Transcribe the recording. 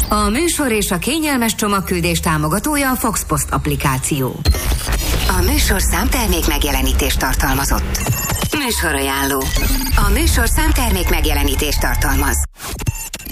A műsor és a kényelmes csomagküldés támogatója a Fox Post applikáció. A műsor számtermék megjelenítést tartalmazott. Műsorajánló. A műsor számtermék megjelenítést tartalmaz.